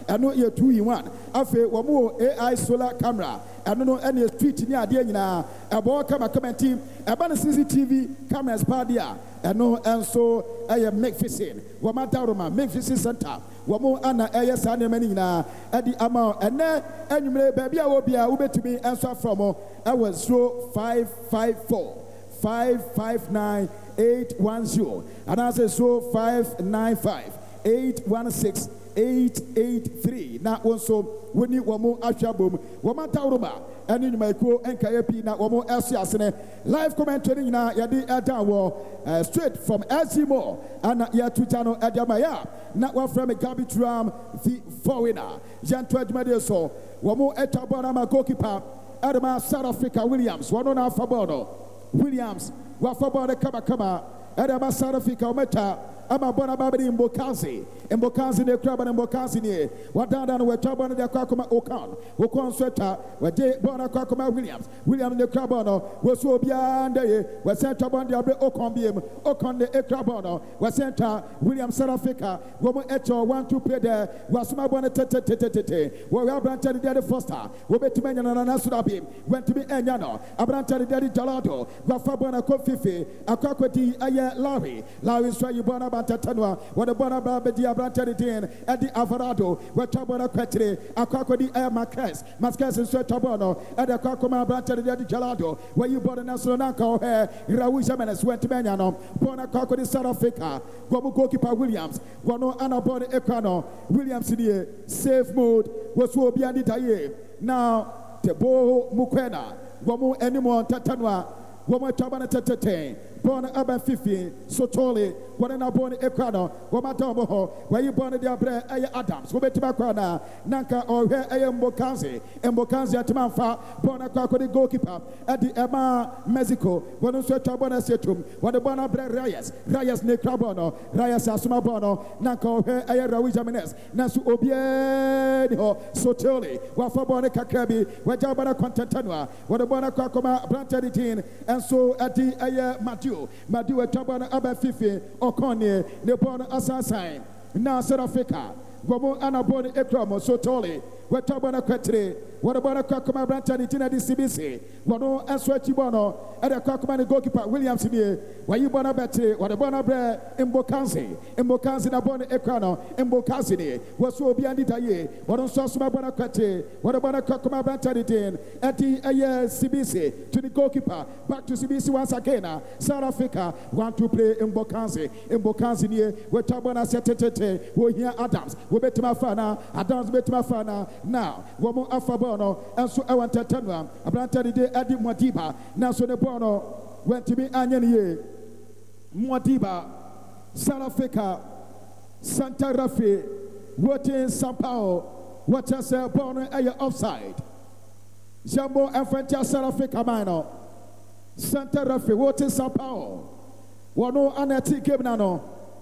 ɛno yɛ 2-in-1 afei wɔn wɔ AI solar camera ɛno no ɛne street ne adeɛ nyinaa ɛbɔ kama nti ɛba no CCTV cameras paadi a ɛno ɛnso ɛyɛ McPherson wɔn adaroma McPherson center wɔn ana ɛyɛ saa nneɛma no nyinaa ɛde ama ɛnɛ ɛnwumire baabi a wɔ bia wobɛtumi ɛnso afrɛ mo ɛwɔ 0554 559 810 anaasɛ 0595 816 883 na also woni wɔn ahwabom wɔn adaroma ɛne nnwumayɛkuo nkayɛ pii na wɔn ɛso asene live commentary nyinaa yɛde ɛda wɔ straight from SG Mall ana yɛto gya no ɛde ama yɛ na wɔafrɛ me Gabi Tram the foreigner yɛnto adwumadeɛ so wɔn ɛtwa bɔɔl ama goalkeeper ɛde South Africa Williams wɔn na afa bɔɔl no Williams wafa bɔɔl no kamakama ɛde ama South Africa wɔn ɛtwa ama bɔɔl ababɛde Mbokazi ne kura bɔɔl Mbokazi nie wadanda no wɔtwa bɔɔl no de akɔ akɔma Okan nso ɛtwa wɔde bɔɔl no akɔ akɔma Williams ne kura bɔɔl no wɔso obiara ndeye wɔsɛn twa bɔɔl de abɛ Okan biem Okan ne ekura bɔɔl no wɔsɛn twa Williams South Africa wɔn ɛtwa 1-2 play there wɔasoma bɔɔl no tete wɔwɛ aberante de de Foster wɔbɛtumi anya no na so da biem wɔntumi anya no aberante de Jalado wɔafa bɔɔl no akɔ fifi akɔ akɔdi ɛyɛ Larry nso ayi bɔɔl no abantatanwa wɔde bɔɔl no abɛdi aberante de din ɛde Alvarado wɔtwa bɔɔl no akɔtire akɔ akɔdi ɛyɛ Marquez nso ɛtwa bɔɔl no ɛde akɔ akɔma aberante de Jalado wɔyi bɔɔl no so nanka ɔhɛ Raul Jimenez wɔntumi anya no bɔɔl no akɔ akɔdi South Africa wɔn goalkeeper Williams wɔn ana bɔɔl no ekura no Williams nie safe mode wɔso obi ani da yie now Tebo Mukwena wɔn anim ɔntatanwa wɔn atwa bɔɔl no tete bɔɔl no aba fifi Sotole wɔn na bɔɔl no ekura no wɔn ata wɔn hɔ wɔyi bɔɔl no de abrɛ ɛyɛ Adams wɔbɛtumi akɔ na nanka ɔhwɛ ɛyɛ Mbokazi atuma nfa bɔɔl no akɔ akɔde goalkeeper ɛde ɛma Mexico wɔn nso atwa bɔɔl no ɛsɛ tum wɔde bɔɔl no abrɛ Reyes ne ekura bɔɔl no Reyes asoma bɔɔl no nanka ɔhwɛ ɛyɛ Raul Jimenez nanso obiara ni hɔ Sotole wɔafa bɔɔl no kakra bi wɔagya bɔɔl no kɔntɛntɛnua wɔde bɔɔl no akɔ akɔma aberante de din ɛnso ɛde ɛyɛ Madu atwa bɔɔl no aba fifi Okonie ne bɔɔl no asansan na South Africa wɔn ana bɔɔl no ekura mo Sotole wɔtwa bɔɔl no akɔtire wɔde bɔɔl no akɔ akɔma aberante de din ɛde CBC wɔn nso akyi bɔɔl no ɛde akɔ akɔma ne goalkeeper Williams nie wɔyi bɔɔl no abɛtire wɔde bɔɔl no abrɛ Mbokazi na bɔɔl no ekura no Mbokazi nie wɔso obi ani da yie wɔn nso asoma bɔɔl no akɔtire wɔde bɔɔl no akɔ akɔma aberante de din ɛde ɛyɛ CBC to the goalkeeper back to CBC once again South Africa want to play Mbokazi nie wɔtwa bɔɔl no asɛ tete wɔhia Adams wɔbɛtumi afa na Adams bɛtumi afa na now wɔn afa bɔɔl no nso ɛwɔ ntɛntɛnua aberante de din ɛde Modiba nanso ne bɔɔl no wɔntumi anya ne yie Modiba South Africa Santa Rafi wɔte Sampao wɔte sɛ bɔɔl no ɛyɛ offside Jambo ɛfɛntia South Africa man no Santa Rafi wɔte Sampao wɔn ana ti game na no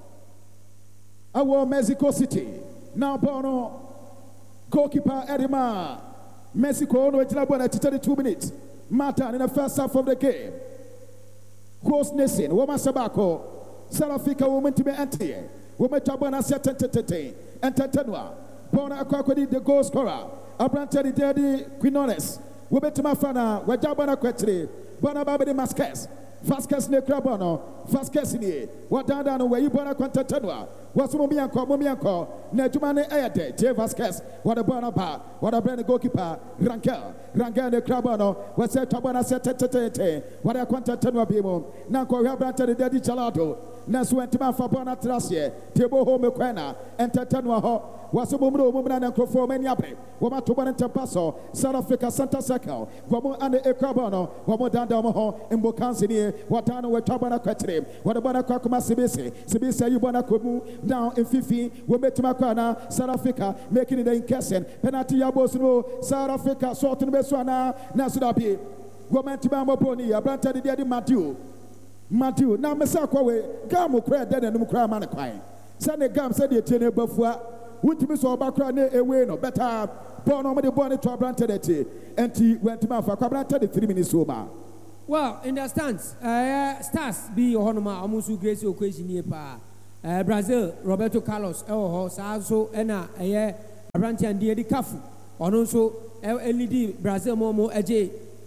ɛwɔ Mexico City na bɔɔl no goalkeeper Edema Mexico no gyina bɔɔl no 32 minutes matter in the first half of the game host nation wɔn asɛ baako South Africa wɔn ntumi ɛnteɛ wɔn atwa bɔɔl no asɛ tɛntɛntɛntɛn ɛntɛntɛnua bɔɔl no akɔ akɔdi the goal scorer aberante de Daddy Quinones wɔbɛtumi afa na wɔagya bɔɔl no akɔtire bɔɔl no aba abɛdi Vasquez ne kura bɔɔl no Vasquez nie wɔdaadaa no wɔyi bɔɔl no akɔntɛntɛnua wɔso mo miankɔ na adwuma no ɛyɛ dɛ J Vasquez wɔde bɔɔl no ba wɔde abrɛ ne goalkeeper Rangel ne kura bɔɔl no wɔsɛ twa bɔɔl no asɛ tɛtɛtɛtɛ wɔde akɔntɛntɛnua bi mu na nkɔhwɛ aberante de Daddy Jalado nanso wɔntumi afa bɔɔl no atena aseɛ Tebo Mukwena ɛntɛntɛnua hɔ wɔso mumuna na nkurɔfoɔ wɔn ani abere wɔn ato bɔɔl no ntɛmpa so South Africa center circle wɔn ana ekura bɔɔl no wɔn danda wɔn hɔ Mbokazi nie wɔtaa no wɔtwa bɔɔl no akɔtire wɔde bɔɔl no akɔ akɔma CBC ayi bɔɔl no akɔ mu now in Fifi wɔbɛtumi akɔ ana South Africa making it in Kessen penalty yabos no South Africa so to be so ana na so da bi wɔmɛntumi amɔbɔ ni aberante de de Matthew na mesa kɔwe gam kora de nanum kora ma ne kwan sɛ ne gam sɛ de tie ne bafua wuntumi so ɔba kora ne ewe no bɛta bɔɔl no ɔmo de bɔɔl ne to aberante de te enti wɔntumi afa kɔ aberante de 3 minutes over. Well, in the stands, stars be honoma amusu Grace occasion pa. Brazil Roberto Carlos saa so na abranteɛ ndi edi kafu ɔno nso ɛlidi Brazil mo ɛgye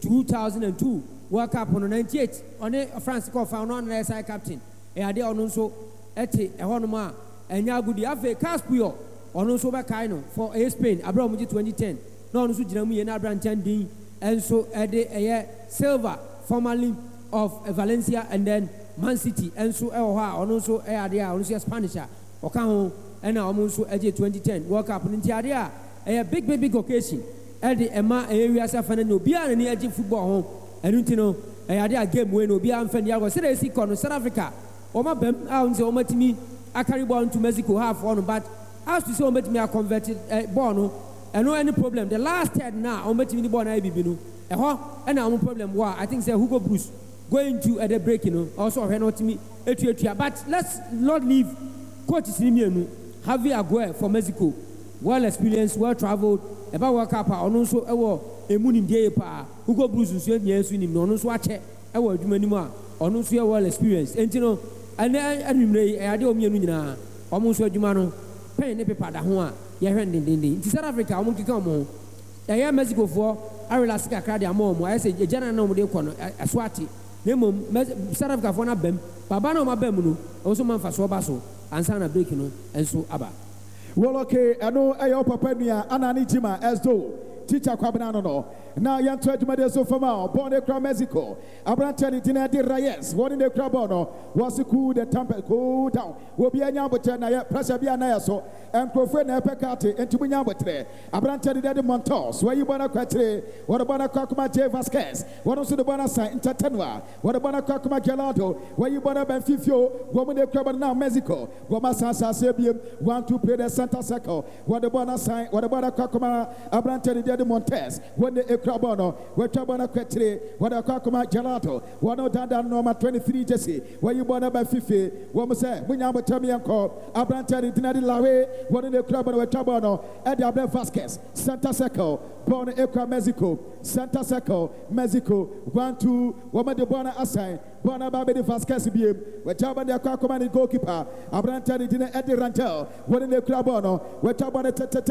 2002 World Cup no 98 ɔne France kɔfa ɔno na ɛsɛ captain ɛyade ɔno nso ɛte ɛhɔ nom a ɛnya agudi afei Caspio ɔno nso bɛkae no for Spain abra ɔmo gye 2010 na ɔno nso gyina mu yɛ na abranteɛ ndi ɛnso ɛde ɛyɛ silver formerly of Valencia and then Man City ɛnso ɛwɔ hɔ a ɔno nso ɛyade a ɔno nso yɛ Spanish a ɔka ho ɛna ɔmo nso ɛgye 2010 World Cup no nti ade a ɛyɛ big occasion ɛde ɛma ɛyɛ wiase afa no obiara n'ani agye football ho ɛno nti no ɛyɛ ade a game wei no obiara mfa ni agɔ sɛdeɛ esi kɔ no South Africa ɔmo bɛm a ɔmo sɛ ɔmo atumi akari ball into Mexico half on but as to say ɔmo atumi akɔnvert ball no ɛno any problem the last third na ɔmo atumi ni ball na ebibi no ɛhɔ ɛna ɔmo problem wɔ I think say Hugo Bruce going to at the break also ɔhwɛ no ɔtumi etuatua but let's not leave coaches ni mienu Javi Aguirre for Mexico well experienced well travelled ɛba World Cup a ɔno nso ɛwɔ emu nimdeɛ yɛ paa Hugo Bruce nso nyɛ nso nim na ɔno nso akyɛ ɛwɔ adwuma nim a ɔno nso yɛ well experienced enti no ɛnɛ anwummerɛ yi ɛyade ɔmo mmienu nyinaa ɔmo nso adwuma no pɛn ne pepa da ho a yɛhwɛ ndendenden nti South Africa ɔmo nkeka ɔmo ho ɛyɛ Mexico foɔ arelase kakra de ama ɔmo ayɛ sɛ egyana na ɔmo de kɔ no ɛso ate na mmom South Africa foɔ no abam baba na ɔmo abam no ɔmo nso ma mfa so ɔba so ansa na break no ɛnso aba. Well, okay, I know I hope Papa Anani Jima as though teacher Kwabana no. Now, young Tredmade so from our born across Mexico. Abrantani Tina de Reyes, one in the Crabono, was a cool the temper cool down. Will be a Yambutana, Pressure Biana so, and Profena Pecati, and to be Yambutre. Abrantani de Montos, where you wanna quatre, what about a Cockma J. Vasquez, what also the Bonasa in Tatanua, what about a Cockma Gelato, where you wanna Benfifio, woman the Crab now Mexico, Gomasa Sabium, want to play the Santa Seco, what the Bonasa, what about a Cockma, Abrantani de Montes, when the Crabono, where Trabana Quetre, what a Cockma Gelato, one of Dada Norma 23 Jesse, where you born by Fifi, woman say, when you have a Tamian call, Abrantani Dinadi Lawe, one in the Crabano, where Trabano, Eddie Vasquez, Santa Seco, born Ekra Mexico, Santa Seco, Mexico, 1-2, woman de Bona Asai, Bona Baby Vasquez, where Trabana Cockman goalkeeper, Abrantani Dina Eddie Rantel, one in the Crabono, where Trabana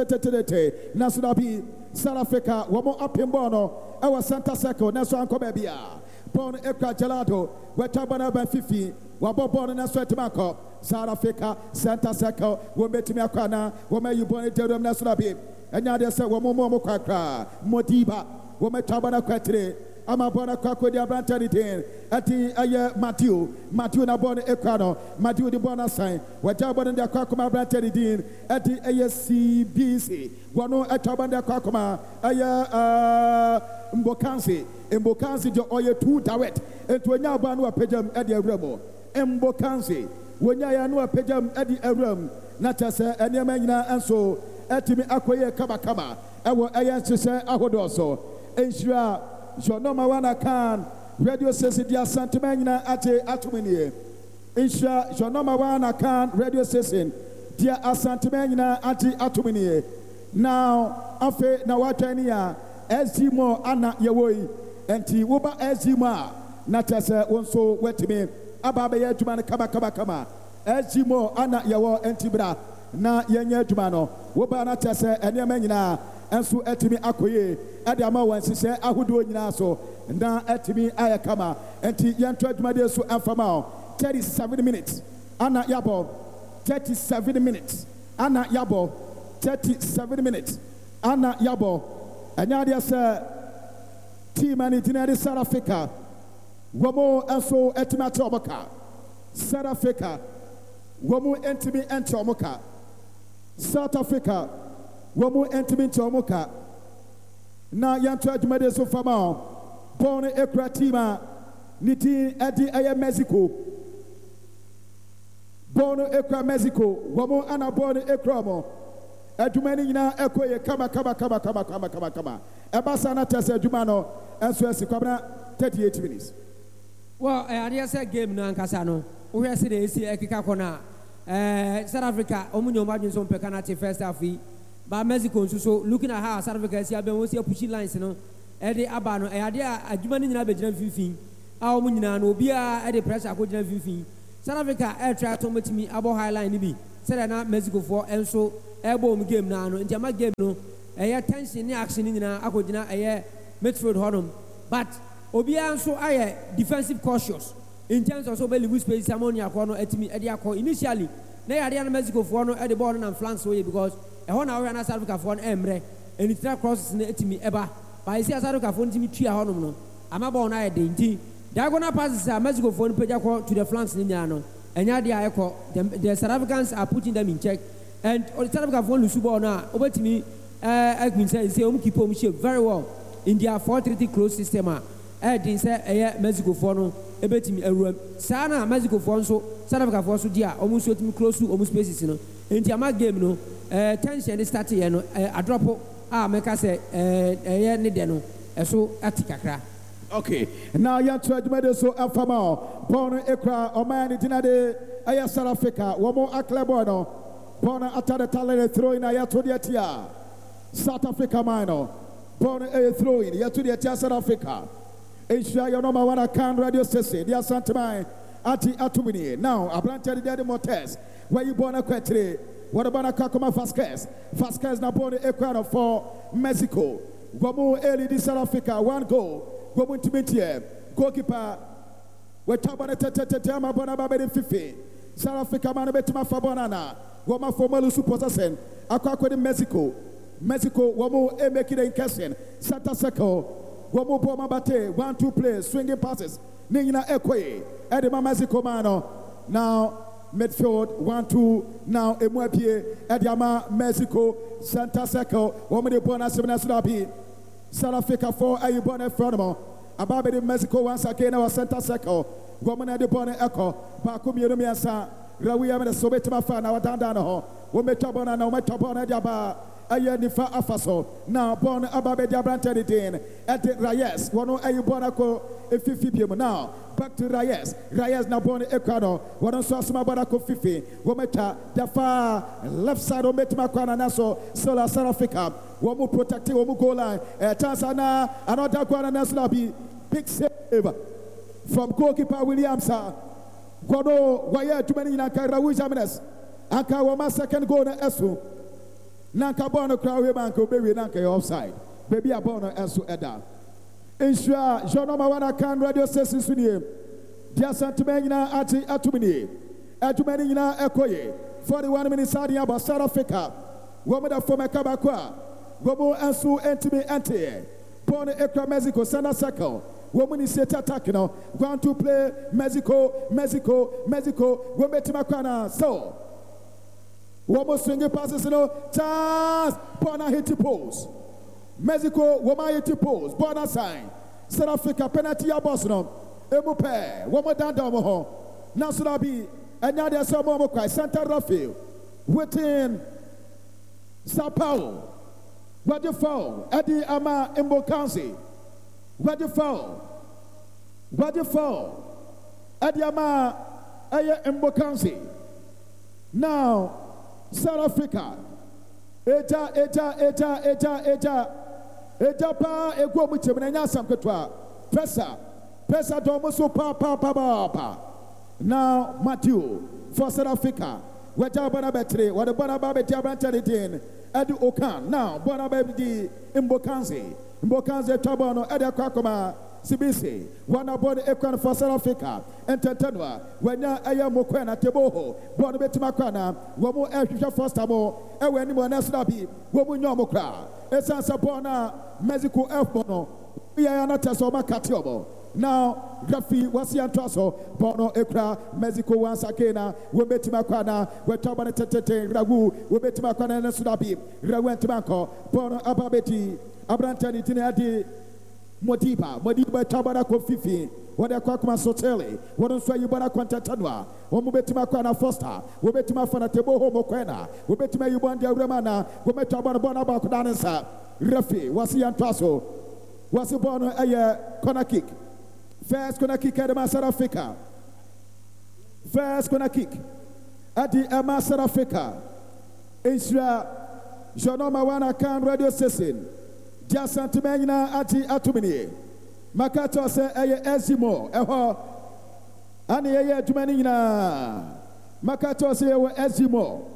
Nasurabi. South Africa, one more up in Bono, our Santa Seco, Nassau Cobebia, born Ekra Gelato, where Tabana by 50, Wabo born in Sweatamaco, South Africa, Santa Seco, Wometimacana, Wome you born in Jerome Nasurabi, and now they say, Womo Quakra, Modiba, Wometabana Quatre. Ama bona kwako di abrantani den ati aye Matthew na bona ekrano Matthew di bona sign waja bona dia kwako ma abrantani den ati aye CBC wono ataba dia kwako ma aye Mbokansi jo oye 2 direct ento nya ba no apejam adi awramo Mbokansi wonya ya no apejam adi awram na chase enema nyina enso atimi akoye kaba ewo aye sese ahodoso enhira Jonoma wana kan radio station dia santimanya ate atumini insha Jonoma wana kan radio station dia asantimanya ate atumini now afe na watani ya SG ana yewoi enti woba SG na tase wonso wetimi ababe ye adwuma kama SG ana yewo enti bra na yenye adwuma no woba na tase enema nyina enso etimi akoye ade ama wansise ahodo nyina so na etimi ayakama enti yanto adwumade so amfama 37 minutes ana yabo 37 minutes ana yabo 37 minutes ana yabo anya dia se team ani dinari South Africa womo enso etimi atomoka South Africa womo entimi entomoka South Africa womo entimi entomoka na yanto adwumade so fama born ekra tima niti edi aye Mexico born ekra Mexico womo ana born ekra mo adwumani nyina ekoye kama ebasa na tese adwuma no enso esikwabna 38 minutes well I say game na nkasa no wo hwe se de esi ekika kona South Africa omunyo madwun so mpeka na te first half yi ba Mexico so looking at how South Africa see aben wo see pushing lines no e dey aba no e ade adwuma ni nyina be gina fifin a wo nyina no obi a e dey pressure ko gina fifin South Africa try to matimi abo high line ni bi say na Mexico for enso ɛbɔ game na no nti ama game no ɛyɛ tension ne action nyinaa akɔgyina ɛyɛ midfield hɔnom but obiara nso ayɛ defensive cautious in terms of so be leave space ammonia akɔ no atimi ɛde akɔ initially na yɛade na Mexico foɔ no ɛde ball no na flanks way because ɛhɔ na ɔhwɛ na South Africa foɔ no ɛmrɛ ɛnitira crosses no atimi ɛba but esi South Africa foɔ no timi tua hɔnom no ama ball no ayɛ de nti diagonal passes a Mexico foɔ no pagya kɔ to the flanks ne nyinaa no ɛnya de ayɛ kɔ the South Africans are putting them in check and South Africa foɔ lose ball no a obetimi ɛgbin sɛ keep shape very well in their 4-3-3 close system a ɛdin sɛ ɛyɛ Mexico foɔ no ebetimi awuram saa na Mexico foɔ nso South Africa foɔ so di a ɔmo nso timi close to ɔmo spaces no nti ama game no tension de start yɛ no adrɔpo a mɛka sɛ ɛyɛ ne de no ɛso ati kakra. Okay, now you try to make so afama born ekra oman dinade aya South Africa womo aklebo no born atade talent throw in aya to the tia South Africa mino born a throw in ya to the tia South Africa Asia your number one can radio station dia santamai ati atumini now abrante de Montes where you born a kwetre what about a Kakoma Vasquez na born ekra for Mexico womo eli di South Africa 1 goal Go to meet here. Goalkeeper. We're talking about the 50. South Africa man betima for banana. Woma for Malusu possession. Akwa Mexico. Mexico womo e make it in question. Santa Seco. Womo boma bate 1-2 plays swinging passes. Nina Ekwe. Edema Mexico mano. Now midfield 1-2 now Emwepie Ediama Mexico Santa Seco. Womo de bona seven South Africa for a born in front of about Mexico once again our center circle. Woman de born echo. Bakum Yerumiasa. Rawia and the Soviet Mafan our dandano. Wometabona no metabona jaba. Ayanifa Afaso. Now born Ababe Diabrante Dean. At Reyes. One a bonako a 50 PM now. Back to Reyes. Reyes now born Ecuador. One saw some Barako 50. Wometa the far left side of Metmakwana Naso. Sola South Africa. One more protecting one more goal line. Tanzania another Guana National big save from goalkeeper Williams. Godo wire too many Nanka Rawi Jamines. Anka Wama second goal na Esu. Nanka Bono Krawe Banko baby Nanka offside. Baby Abono Esu Eda. Insure Jonoma Wana can radio station Sunie. Jason Tumena Ati Atumini. Atumenina Ekoye. 41 minutes about South Africa. Woman of former Kabakwa. Gobo Ansu Entimi Ante. Born Ekra Mexico, Santa Circle. Woman is set attack now. Going to play Mexico. Woman Timakana. So, woman swinging passes, chance. Bona hit the post. Mexico, woman hit the post. Bona sign. South Africa, penalty ya Boston. Emupe, woman down down. Now, Sulabi, and now there's some more cry. Santa Rafael. Within Sao Paulo. What the foul? Eddie Ama Mbokanzi. What the foul? Eddie Ama Mbokanzi. Now, South Africa. Eja pa ego muchemena nyasam ketwa. Pesa domoso pa. Now, Matthew for South Africa. Wajabana betre, wadabana babe tiabrantadin. Edu Okan now bona baby Mbokanzi Tabano Edu Kakoma Sibisi wana body Ekwan for South Africa Entertainment wenya aya Mokwena Teboho bona betimakwana womu ehwehwe first amo ewe ni mo national bi womu nyomokra esansa bona Mexico F-bono ya na teso makatiobo now Grafi wasi antraso bono ekra Mexico once again we betimakwana we tabana tetete ragu we betimakwana na sudabi rawenti banko bono ababeti abrantani tinadi Modiba tabana ko fifi wada kwa kuma sotele wada so yibana kwantatanwa womu betimakwana Foster we betimafana Teboho Mokwena we betima yibanda uremana we metabana bona ba kudansa Rafi wasi antraso wasi bono aye corner kick. First corner kick at the South Africa. First corner kick at the South Africa. Insura Jonoma Wana can radio station. Just Santimena Ati Atumini. Makato se aye Ezimo. Ani aye Jumanina. Makato se Ezimo.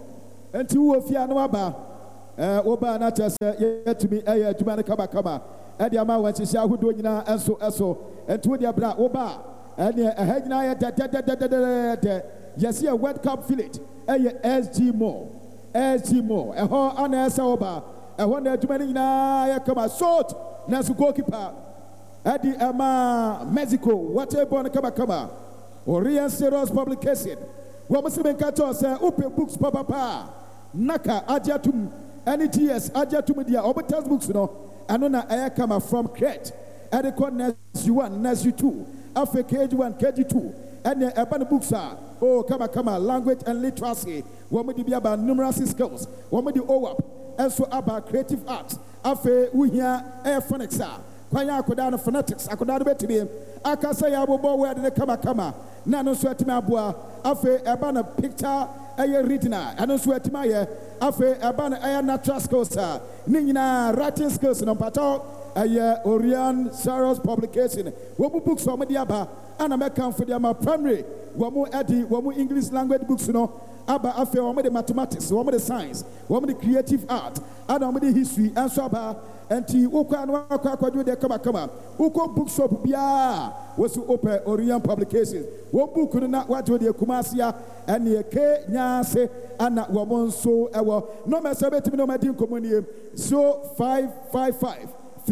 enti wo fia no aba wo ba na chese yetumi adwuma ne kama edi ama wan chisi ahodo nyina enso enti wo dia bra wo ba ene ehanyina ye de yes here World Cup village SG Mall eho ana esa wo ba eho na adwuma ne nyina ye kama salt na su goalkeeper edi ama Mexico what a born kama Orient Serious Publication wo musibe nkato say open books papa naka ajatum any GS ajatum dia obo textbooks no ano na kama from Crete edi ko next U1 next U2 afa KG1 KG2 and the books are kama language and literacy wo mo di bia ba numeracy skills wo mo di OWAP and so about creative arts afa uhia phonics kwanya akoda no phonetics akoda no betimi aka say abobo word ne kama na no so atimi aboa afa eba na picture reading and so atimi aye afa eba na natural skills ni nyina writing skills no pato Orient Serious Publication wo books wo mo di aba ana meka for their primary wo mo English language books no aba afa wo mo the mathematics wo mo the science wo mo the creative art ana wo mo the history and so aba enti ukwa no akwa de kama uko bookshop bia wo so open Orient Publications wo book no na wajo de kumasia ene ke nyaase ana wo mo nso ewo no me sabetimi no ma din komonie so 555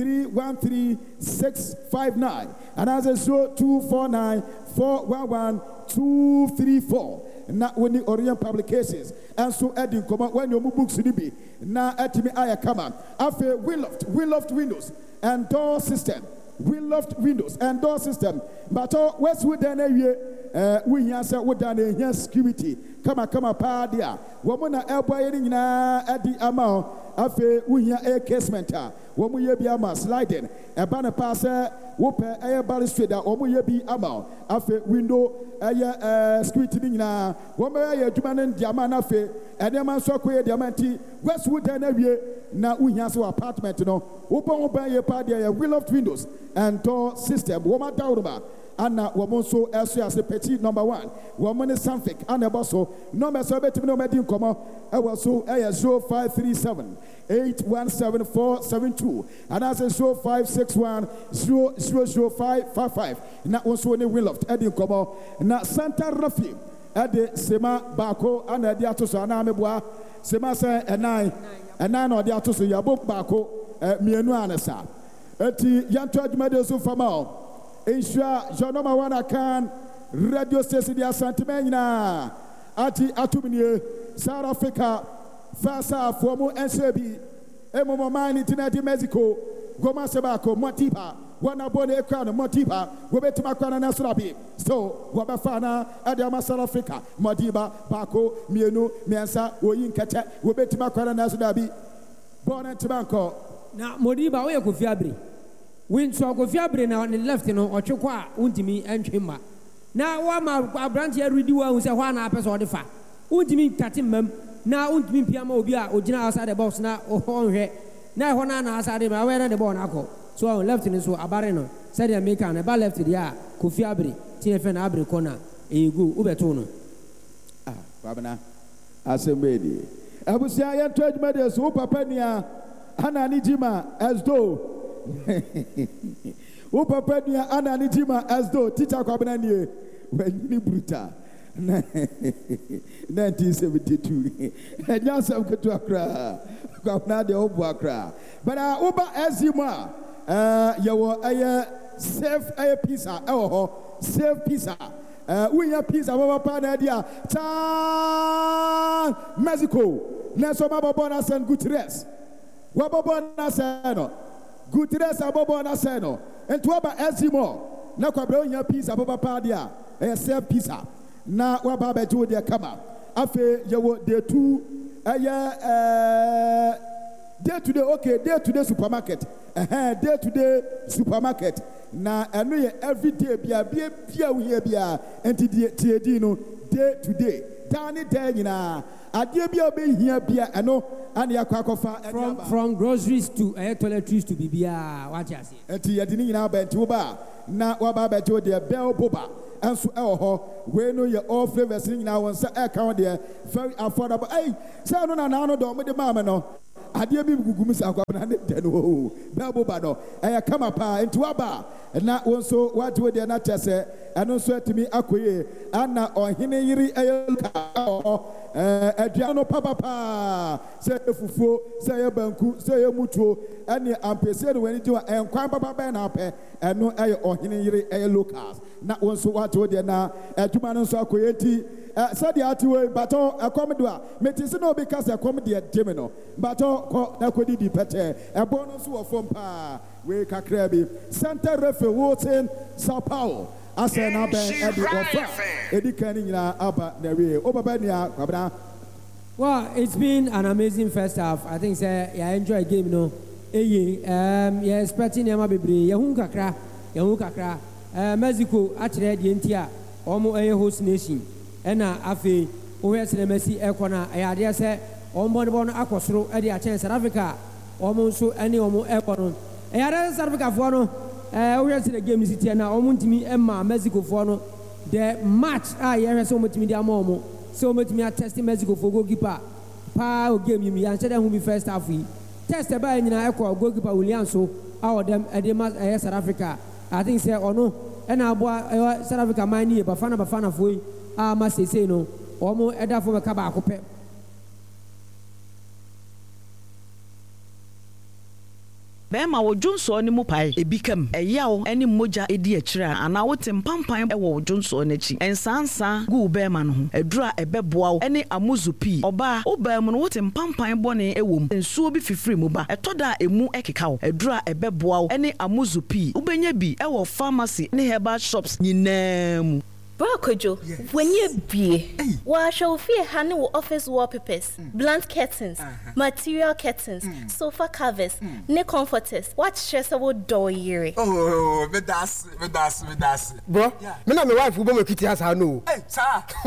313-659 and as a 249-411-234 na woni Orient Publications and so edin koma when your books ni bi na atimi aya kama afa we loved windows and door system but west would then we answer would then security kama pa dia wo mo na elboy ni nyina adi ama afa uhia casement wo mo ye bi ama sliding eba na pass wo pe balustrade wo mo ye bi ama afa window security ni nyina wo mo ye adwuma ne diama na afa ene man so ko ye diama nti westwood na wie na uhia so apartment no wo bon ban ye pa dia we loved windows and door system wo ma dawruma ana womo so eso as petit number 1 womo ne sanfik ana boso number so betimi no medi nkomo ewo so 0537-817-472 and as 0561-00555 na wonso ne Willoft edi nkomo na Santa Rafi edi sema bako ana edi atoso ana ameboa sema se enan na odi atoso yabo bako mienu anasa eti yanto adwuma de so fama Insha Jonoma Wana Kan Radio Station dia Santimena ati atumnie South Africa fasa fomu NCB emomo mani tinati Mexico goma sebako motipa wana bone ekran motipa gobetima kwana na surabi so wabafana adiama South Africa modiba bako mienu miensa oyin kete gobetima kwana na surabi bona tibanko na modiba oye kofiabri Win so go fiabre na on the left no otwekwa a untimi entwema na wa ma branch ya redi wa hu se hwa na apese ode fa untimi kate mam na untimi piama obi a ogina outside the box na ohonhwe na ho na asade ma we na the ball na akọ so on left ni so abare no said the maker na ba left dia ko fiabre tiefe na abre corner egu ubeto no babana asembedi abusia ya twaduma de so papa nia ana ni jima asdo o papa nia ana ni jima asdo teacher kwabena nie wanyini bruta 1972 enya sam ketu akra kwabena de obu akra but oba azima yawo aye safe aye pizza ewo safe pizza we have pizza baba pa na dia ta Mexico na so baba na San Gutierrez wa baba na San Gutierrez baba na San ento aba azimo na kwabra we have pizza baba pa dia safe pizza na wa baba jo dia kama afi yawo de two day to day okay day to day supermarket day to day supermarket na eno ye every day bia we here bia enti die no day to day dani day nyina ade bia be hia bia eno and Yakwakofa from groceries to toiletries to Bibia. What you say? And Tiadina Bentuba, na Wababeto, dear Bell Boba, and so we know your all flavors now and say account there very affordable. Hey, San Nano Dom with the Mamano. Adia bi gugumis akwabana ne den wo babo bado e kama pa into aba na wonso what we dey na tese eno so atimi akoye ana ohene yiri eyoka aduano papa se efufuo se yebanku se yemutuo ene ampese no wani diwa enkwan papa na ape eno eye ohene yiri eyolocals na wonso what we dey na aduma no so akoye ti said ati we bato akomedo a metisi no because akomede demino bato ko na kodi di pete ebo no so wo fom pa we kakra bi Santa Refe Woten Sao Paulo ase na ben edi ofa edi kan nyina aba na we obaba nia kwabra. Well, it's been an amazing first half. I think say I enjoy game no yeah expecting yama bebre yehun kakra Mexico atire die ntia omo host nation ena afi owe selemasi ekona ayade se ombonbon akosoro e dia chen South Africa omo nso ene omo ekono ayade South Africa fo no owe se the game city na omo ntimi emma Mexico fo no the match ye se omo ntimi dia ma omo so omo ntimi test Mexico fo goalkeeper pa o game yimi yan se dem hu be first half yi test e ba nyina ekọ goalkeeper William so awo dem e dey match South Africa. I think say ono ena abo South Africa man ni bafana fo yi ma say no omo eda fo meka ba akopɛ Bema wo Johnson ni mu pai ebikam eyawo eni moja edi akira ana wote mpampan wo Johnson n'achi ensansa gu bema no ho adura ebeboa eni amuzupi oba obam no wote mpampan bone ewom ensuo bi fifiri mu ba etoda emu ekeka wo adura ebeboa eni amuzupi ubenya bi ewo pharmacy ne herbal shops nyinam. Brokojo, when you be, wa shall fear honey office wallpapers, blunt curtains, material curtains, sofa covers, ne comforters. What stress about door year? Oh, me das. Bro, me na my wife who be kitty has no. Hey, sir.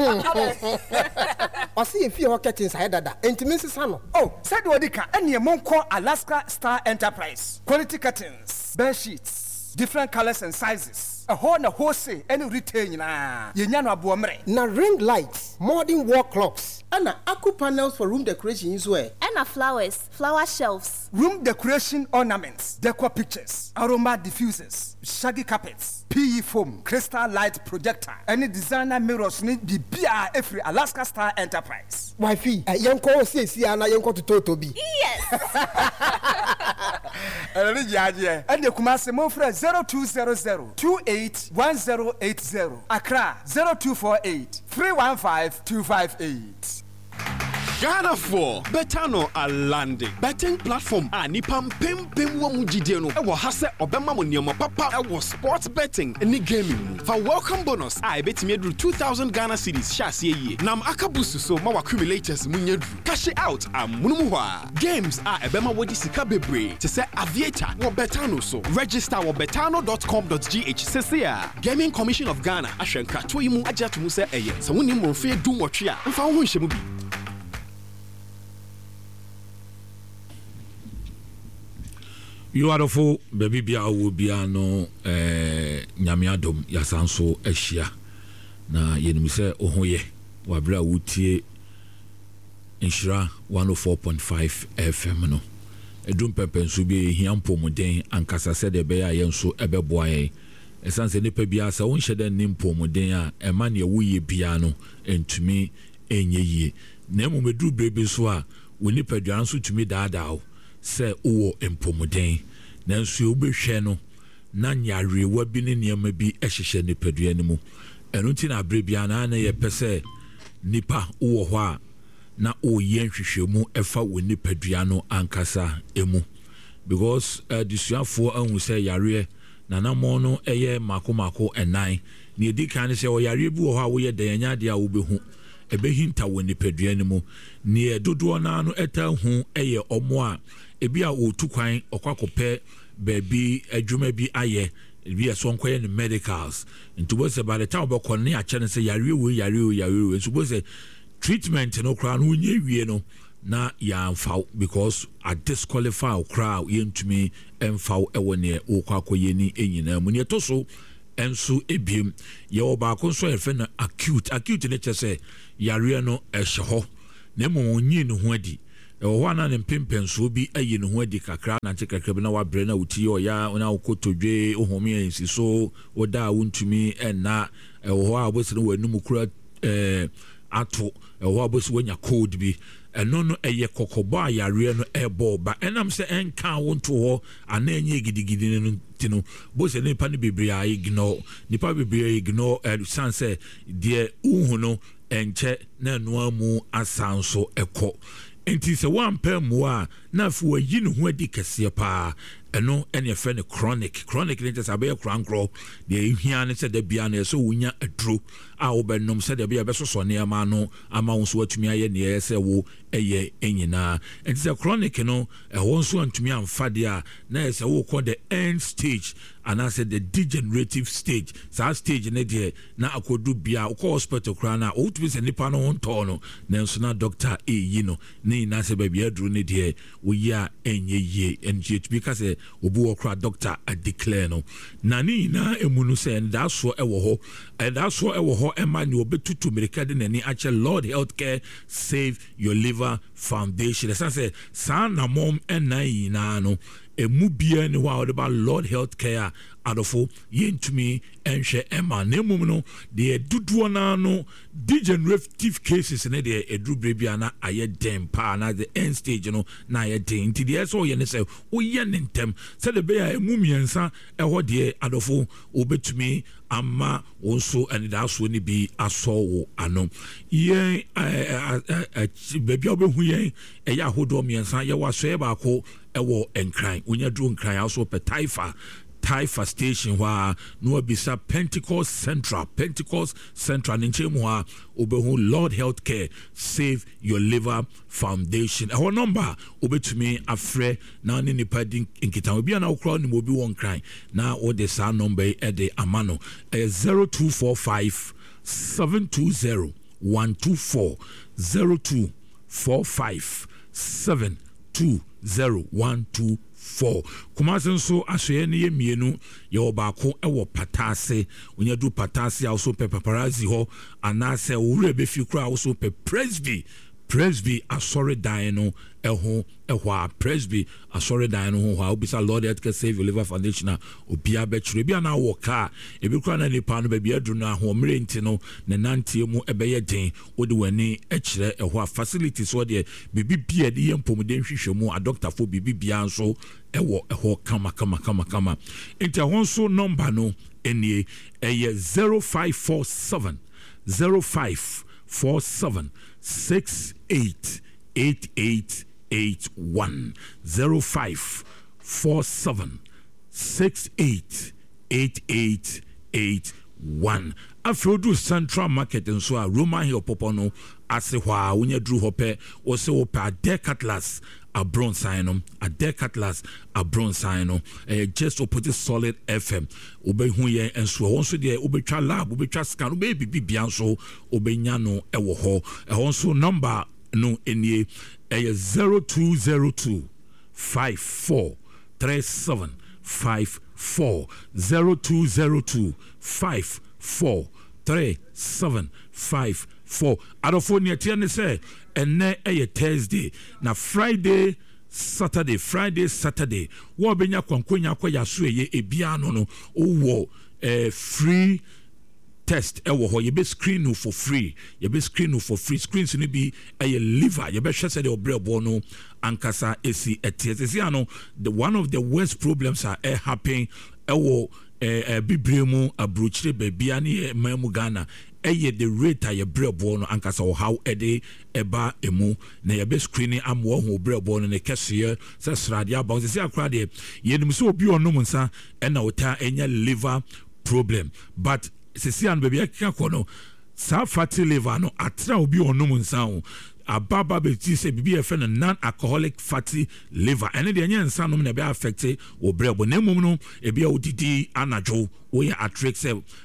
I see if you curtains I dada. Intimacy sano. Oh, said Wadika, and your mom call Alaska Star Enterprise. Quality curtains, bed sheets, different colors and sizes. A whole say any retail na yenyano abuomre na ring lights, modern wall clocks, and aqua panels for room decoration as well. And flowers, flower shelves, room decoration ornaments, decor pictures, aroma diffusers, shaggy carpets, PE foam, crystal light projector, any designer mirrors need be bia every Alaska Star Enterprise. Wifey, yanko see ana yanko to Totobi. Yes. And the Kumasi Mofre 0200 281080. Accra 0248 315 258. Ghana 4 Betano are landing. Betting platform Nipam Pim Wamujideno. Ewa hase Obama Munioma Papa. Ewa sports betting any gaming. For welcome bonus, I bet me drew 2,000 Ghana cedis. Shasi ye. Nam akabusu so mawa accumulators munyedru. Cash it out munumuwa. Games are Ebema Wadi Sika Bebre. To say Aviator or Betano so. Register or betano.com.gh. Sesia. Gaming Commission of Ghana. Ashenka Toyimu Ajatumuse Eye. So when you more fair do what ya. And for Shemubi. You are for baby bia wo bia no nyamiadom yasanso ahia na yenim se ohoye wabra wutie Inshira 104.5 FM no edum pepensu bi hiampomuden ankasa se de be ya yenso ebeboa yen esanse ne pa bia sa won hyede ne mpomuden a ema ne wuye bia no entumi enye yie na emumedru brebe so a woni padwan so tumi daadaaw se uwo empomuden nanso obehwe no na nyarewa bi ne niam bi ehyehye ne padua ne mu eno ti na abrebia na na ye pese nipa uwo ho a na oye nhwehwemu efa woni padua no ankasa emu because disuafo anhu se yare na namo no eye makomako enan ne edikan se o yare bi wo ho a wo ye danya de a wo behu ebehinta woni padua ne mu ne dodo na no eta hu eye omo a ebi a otukwan okwakopɛ baby adwuma bi aye ebi asonkoye ne medicals ntubo se by the time obekɔ ne a kyene se yare we ntubo se treatment no kra no nye wie no na ya mfau because a disqualify crowd yentumi emfau ewo ne okwakoye ni enyina mu ne to so enso ebiem ye obaako so efe na acute ne chese yare no ehye ho na mo nyi ne ho adi ewo na ne mpempenso bi ayi ne ho adi kakra na kakra bi na wabre na wuti yo ya na okotodwe ohome ensi so oda wuntumi enna ewo a bosi no wanum kura ato ewo abosi wanya code bi eno no eye kokobo ayare no ebo ba enam se enka wonto ho ananye gidigidi no tino bosi ne pa ne bebre a ignore nipa bebre ignore sanse de uhu no enche na no amu asanso eko enti se wampa mu a na fu ayi ne ho adi kese pa eno ene fe ne chronic ne tsa be krankro de hia ne se da bia na so wonya aduro a wo benom se da bia be soso ne ama no ama wo so atumi aye ne se wo eye enyina enti se chronic no wo so antumi amfa de a na se wo call the end stage and I said the degenerative stage sa stage ne de na akodu bia wo hospital kra na wo tumi se nipa no honto no na so na doctor yi no ne na se ba bia aduro ne de wo ya enye ye NGH because obu okra doctor a declare no na ni na emunu se nda so ewo ho nda so ewo ho ema ni obetutu America de nani ache Lord Healthcare Save Your Liver Foundation esa se san na mom enai na no emu bia ni wa odeba Lord Healthcare adofo yentumi enhwe ema na emum no de duduo na no degenerative cases ne de edrubre bia na aye dem pa na the end stage no na aye dem ti de so ye ne se wo ye nentem se de be ya emu miensa eho de adofo obetumi ama wonso anidaso ni bi aso wo ano ye bebia obehu ye eya hodo miensa ye waso e ba ko ewo enkran onya duro nkran aso pe Taifa station where no bisa Pentecost Central ninchemu ha obehu Lord Healthcare Save Your Liver Foundation our number obetumi afre na ni nipa din nkita obi na okra ni obi won kran na o de sa number e de amano 0245 720 124 0245 720 124 Kumasen so asoye ne ye mienu ye obaako ewo patase onya du patase a so paparazzi ho anase owure be fi kura so pe presby asore dan no eho a presby asore dan no ho obisa Lord Healthcare Save Your Liver Foundation obia be chure bia na wo ka ebi kura na nipa no ba bia dru na ho mre nti no ne nantie mu ebeye den odi wani ekire eho a facilities so de bibi bia de yempomden hwehwemu a doctor for bibi bia so ewo eho kama enti ahon so number no enie eye 0547 688881 0547 688881 Afrodu Central Market nso a Roman Hill Popono ase hwa wonya dru hope wo se wo pa Decathlon a bronze sign a Decathlon a bronze sign just opposite Solid FM obehu ye enso wonso de obetwa lab obetwa scan obebi bibia so obenya no ewo ho ehonso number no enie 0202 5437 54 0202 543754 Adofonia tiane say enne eye Thursday na Friday Saturday wo benya kwankonya kwaya so eye ebia no wo free test ewo ho ye be screen no for free screens no bi liver ye be hwese de obrebo no ankasa esi etesi ano the one of the worst problems are happen ewo bibremu abrochire babia ne mamu Ghana the rate a ye brebo no ankasa wo how ede eba emu na ye be screening amwo ho brebo no ne kese se srade aba se akra de ye nim se obi onum nsa na wota enya liver problem but se si an babia kika ko no sa fatty liver no atra obi onum nsa ho ababa beti se bibi e friend non-alcoholic fatty liver ene de enye nsa no na be affect wo brebo na emum no e bia odidi anajo wo ya atrex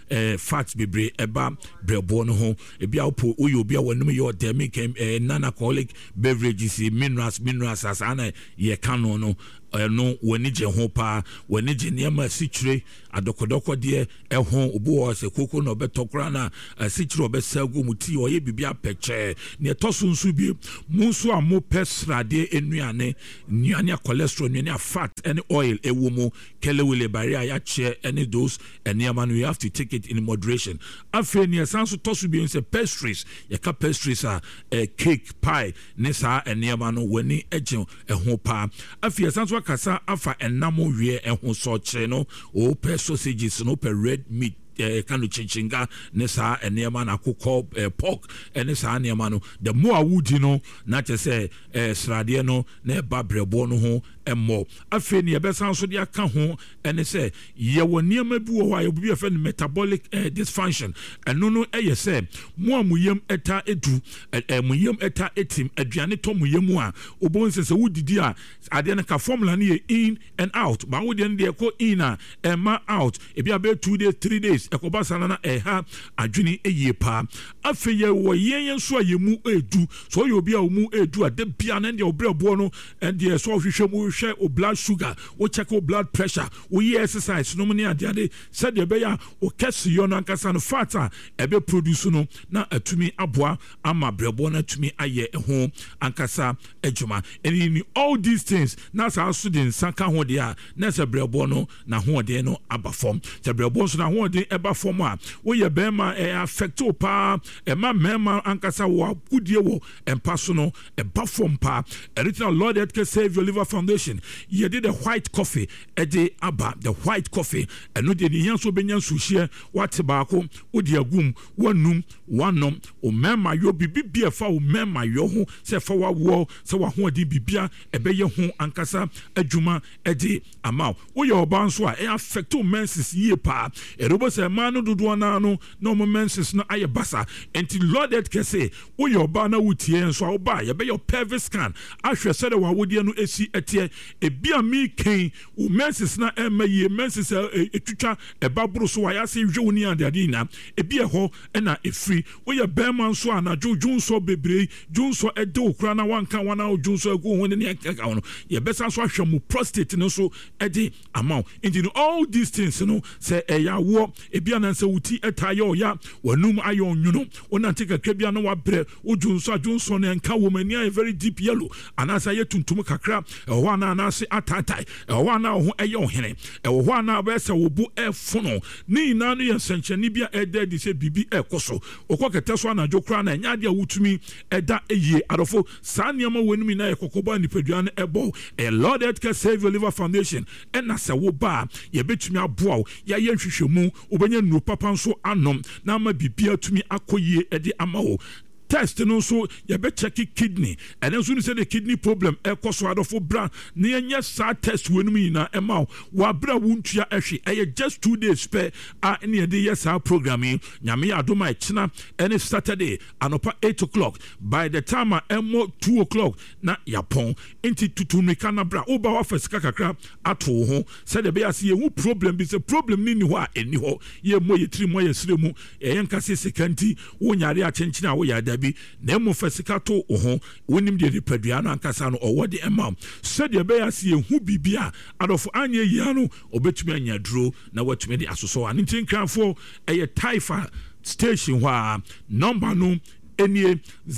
fat bebre eba brebo no ho e bia opo wo obi a wanum ye odemic non-alcoholic beverages minerals as ana ye kanu no no wani je ho pa wani je niam sichire adokodoko de ho obo se koko no betokra na sichire obesagu muti oye bibia peche ne toso nsu bi munso a mo pesrade enuane nuane cholesterol nuane fat and oil ewomo kelewele barrier ya che any those and you have to take it in moderation afi ne sanso toso bi nse pastries ya ka pastries cake pie ne sa eniama no wani eje ho pa afi sanso kasa afa enamo wie ehun so che no o pe sausages no pe red meat kanu chinchinga ne sa enema na kokọ pork ene sa enema no the more awudi no na che say srade no na ba brebo no ho emmo afi ne ebesan so de aka ho ene say ye woniema bi wo ya obi afa metabolic dysfunction eno no eye say mo amuyem eta edu muyem eta etim aduane to muyem a obon se wudidi a ade na ka formula ne in and out ba wodi ne de ko in a ema out e bia be 2 days 3 days ekoba sana na eha adwini eye pa afeye wo yen so ayemu edu so yo bia mu edu ade bia na de obrebo no and de so hwehwe mu hwe o blood sugar o check o blood pressure o ye exercise no mani ade said de be ya o kesi yo na nkasa no fata ebe produce no na atumi aboa ama brebo na atumi aye ho ankasa adwuma and in all these things na sa so de nsanka ho de a na se brebo no na ho de no aba form se brebo so na ho de eba form a wo ye bema affect o pa ma mema ankasa wo kudie wo empa so no eba form pa original Lord Healthcare Save Your Liver Foundation ye did the white coffee ede aba the white coffee eno de ni yan so benya suhie wate baako wo de agum wanum wanom o mema yo bibia fa o mema yo ho se fa wo se wa ho de bibia ebe ye ho ankasa adwuma ede ama wo ye oba nso a affect o menses ye pa erobo se manu dodo na no no menses no aye basa enti Lord Healthcare say wo ye oba na wutie nso a wo ba ye be your pelvic scan ahwe se de wa wodie no esi etie ebia mi ken o menses na ema ye menses etwitwa ebabro so ya se hwe woni ade na ebia ho na efri wo ye bema nso ana junso bebre junso ede okura na wanka wana junso agu ho ne eka no ye besa so ahwe mu prostate no so ede amount enti all these things no say eya wo ebia na se wuti etayo ya wanum ayo nwuno wona tika kwabia no wabre junso ne nka wo mani ay very deep yellow anasa ye tuntum kakra ho ana na se atatai ho ana ho eye ohene ho ana ba se wo bu efono ni na no ye senchani bia eda di se bibi ekoso okokete so ana jokra na nya de wutumi eda eye adofo sa niam wonumi na ye kokoba nipadua no ebo Lord Healthcare Save Your Liver Foundation na se wo ba ye betumi aboa ya ye nhwehwemu obenya nuro papa nso anom na ma bibia tumi akoyie ede ama wo test no so you be check kidney and then soon say the kidney problem ekoso adofo bra na yenye sa test wenum na ema wa bra wuntua ehwe just 2 days spare na ye dey yes our programming nyame adoma echina any Saturday anopa 8 o'clock by the time emo 2 o'clock na yapon enti tutumika na bra oba wa fasika kakra ato ho say the be ase ye problem bi say problem ni ho a eni ho ye mo ye tri mo ye sire mu ye nkase sekanti wo nyare a chenchina wo ya bi na mo fasika to ho wonim de repadua no ankasa no owo de emam said ye be ase ye hu bibia adofo anye yia no obetumi anya duro na watumi de asoso an tinkrafo eye taifa station wa number no enie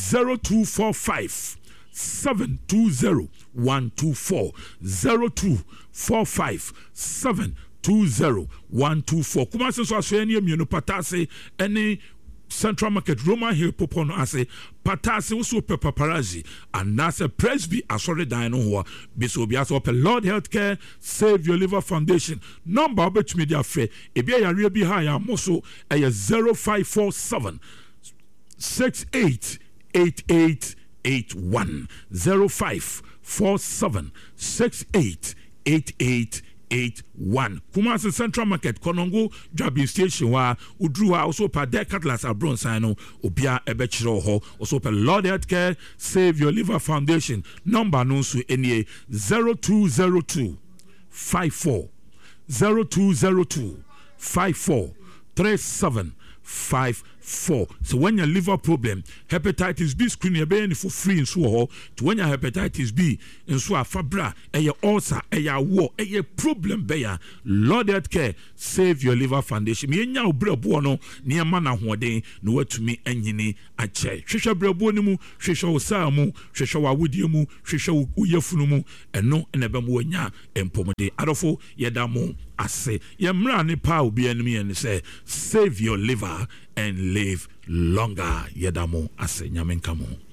0245 720 124 0245 720 124 kuma se so aso enie mienu patase ene Central Market Roman Hill Popono ase patase uso pe paparazzi and nasa Presby asore dan no ho biso obi aso pe Lord Healthcare Save Your Liver Foundation number betumi dia frɛ ebia yare bi ha ya moso 0547 688881 0547 688881 081. Kumasi Central Market, Konongo, Drabin Station, wa Udruwa, also per Decathlon Abron Sino, Obia Ebechiro Ho, also per Lord Healthcare, Save Your Liver Foundation, number Nonsu NA 0202 54 0202 54 3754. So when your liver problem, hepatitis B screen you be for free in so to when your hepatitis B in so fabra a ulcer a war a problem beya Lord Healthcare Save Your Liver Foundation. Me nya obrebo no ne ma na hoden no watumi anyini ache. Hwehwe brebo ni mu, hwehwe osa mu, hwehwe wawudie mu, hwehwe uyefunu mu eno na be mu anya empomode. Adofo yedamo ase yemra ne pa obi animi en say save your liver and live longer. Yedamo ase nyamenkamo.